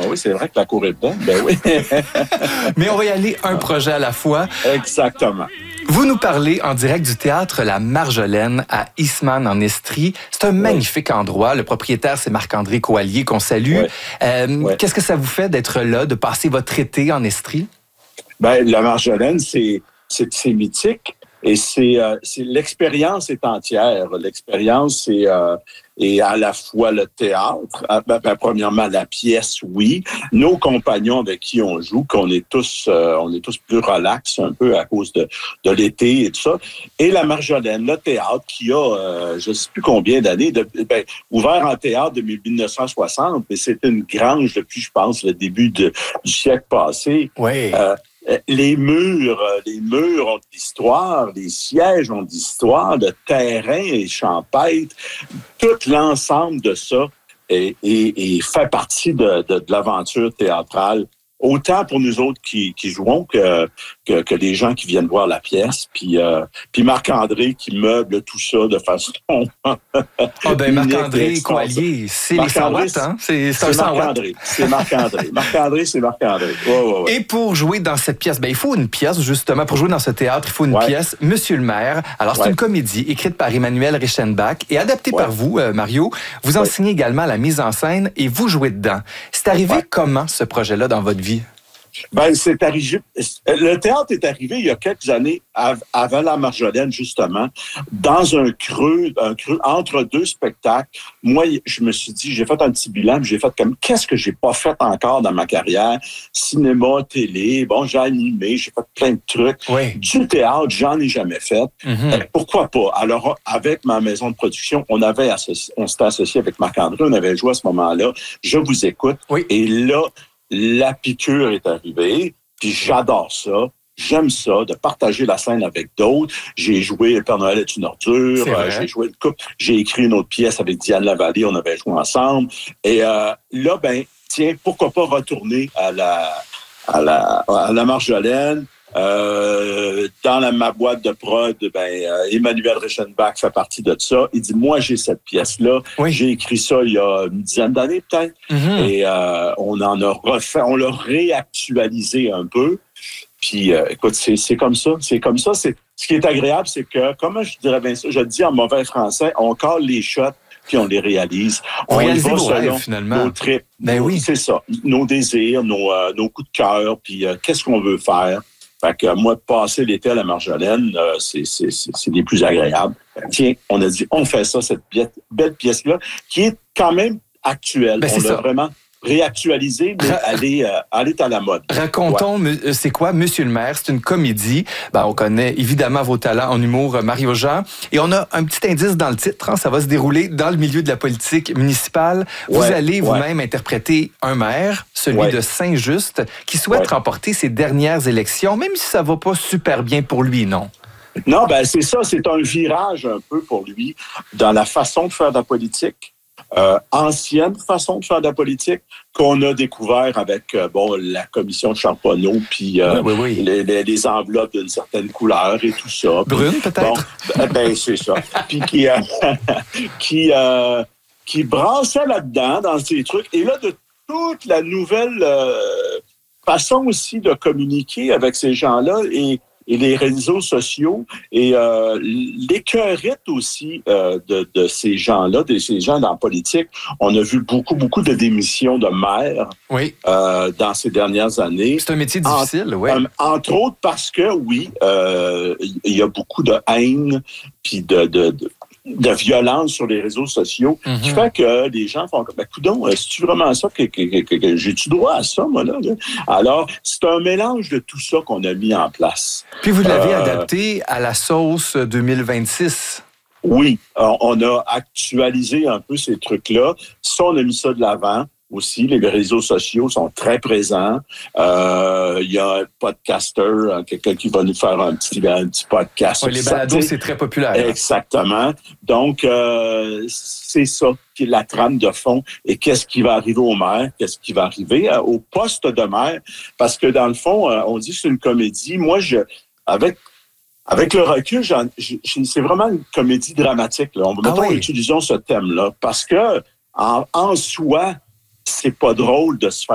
oui, c'est vrai que la cour est bonne. Ben oui. Mais on va y aller un projet à la fois. Exactement. Vous nous parlez en direct du théâtre La Marjolaine à Eastman en Estrie. C'est un magnifique endroit. Le propriétaire, c'est Marc-André Coallier, qu'on salue. Qu'est-ce que ça vous fait d'être là, de passer votre été en Estrie? Ben, La Marjolaine, c'est mythique. Et c'est l'expérience est entière. L'expérience est à la fois le théâtre, premièrement la pièce, oui. Nos compagnons avec qui on joue, qu'on est tous plus relax un peu à cause de l'été et tout ça. Et La Marjolaine, le théâtre qui a je ne sais plus combien d'années, ouvert en théâtre depuis 1960, mais c'est une grange depuis, je pense, le début du siècle passé. Oui. Les murs ont de l'histoire, les sièges ont de l'histoire, le terrain est champêtre, tout l'ensemble de ça fait partie de l'aventure théâtrale. Autant pour nous autres qui jouons que les gens qui viennent voir la pièce. Puis Marc-André qui meuble tout ça de façon... Marc-André Coallier, c'est les 100 watts, hein? C'est un 100 watts. C'est Marc-André. Marc-André, c'est Marc-André. Ouais. Et pour jouer dans cette pièce, il faut une pièce, justement. Pour jouer dans ce théâtre, il faut une pièce. Monsieur le maire. Alors, c'est une comédie écrite par Emmanuel Reichenbach et adaptée par vous, Mario. Vous enseignez également la mise en scène et vous jouez dedans. C'est arrivé comment, ce projet-là, dans votre vie? Ben, c'est arrivé. Le théâtre est arrivé il y a quelques années avant La Marjolaine, justement, dans un creux entre deux spectacles. Moi, je me suis dit, j'ai fait un petit bilan, j'ai fait comme, qu'est-ce que j'ai pas fait encore dans ma carrière? Cinéma, télé, j'ai animé, j'ai fait plein de trucs. Oui. Du théâtre, j'en ai jamais fait. Pourquoi pas? Alors, avec ma maison de production, on s'était associé avec Marc-André, on avait joué à ce moment-là. Je vous écoute. Oui. Et là, la piqûre est arrivée, puis j'adore ça. J'aime ça, de partager la scène avec d'autres. J'ai joué Le Père Noël est une ordure. J'ai joué une coupe. J'ai écrit une autre pièce avec Diane Lavallée. On avait joué ensemble. Et là, tiens, pourquoi pas retourner à la Marjolaine. Dans ma boîte de prod, Emmanuel Reichenbach fait partie de ça. Il dit, moi, j'ai cette pièce-là. Oui. J'ai écrit ça il y a une dizaine d'années, peut-être. Et on en a refait, on l'a réactualisé un peu. Puis, écoute, c'est comme ça. C'est comme ça. Ce qui est agréable, c'est que, comment je dirais bien ça, je le dis en mauvais français, on colle les shots, puis on les réalise. On y va selon nos tripes. Oui. C'est ça. Nos désirs, nos coups de cœur, puis qu'est-ce qu'on veut faire. Fait que moi, passer l'été à La Marjolaine, c'est des plus agréables. Tiens, on a dit, on fait ça, cette belle pièce-là, qui est quand même actuelle. On l'a vraiment réactualisée, mais elle est à la mode. Racontons, c'est quoi Monsieur le maire? C'est une comédie. On connaît évidemment vos talents en humour, Mario-Jean. Et on a un petit indice dans le titre. Ça va se dérouler dans le milieu de la politique municipale. Vous allez vous-même interpréter un maire, celui de Saint-Just, qui souhaite remporter ses dernières élections, même si ça va pas super bien pour lui, non? Non, c'est ça. C'est un virage un peu pour lui dans la façon de faire de la politique. Ancienne façon de faire de la politique qu'on a découvert avec la commission de Charbonneau puis les enveloppes d'une certaine couleur et tout ça. Brune, peut-être? C'est ça. Puis qui brassait là-dedans dans ces trucs. Et là, de toute la nouvelle façon aussi de communiquer avec ces gens-là et les réseaux sociaux et l'écœurite aussi de ces gens-là, de ces gens dans la politique. On a vu beaucoup de démissions de maires dans ces dernières années. C'est un métier difficile, oui. Entre autres parce que, il y a beaucoup de haine puis de violence sur les réseaux sociaux qui fait que les gens font comme, coudonc, c'est-tu vraiment ça que j'ai-tu droit à ça, moi, là? Alors, c'est un mélange de tout ça qu'on a mis en place. Puis vous l'avez adapté à la sauce 2026. Oui, on a actualisé un peu ces trucs-là. Ça, on a mis ça de l'avant. Aussi, les réseaux sociaux sont très présents. Il y a un podcaster, quelqu'un qui va nous faire un petit podcast. Oui, les balados, c'est très populaire. Exactement. Donc, c'est ça qui est la trame de fond. Et qu'est-ce qui va arriver au maire? Qu'est-ce qui va arriver au poste de maire? Parce que dans le fond, on dit que c'est une comédie. Moi, avec le recul, c'est vraiment une comédie dramatique. Là. Utilisons ce thème-là. Parce que, en soi, c'est pas drôle de se faire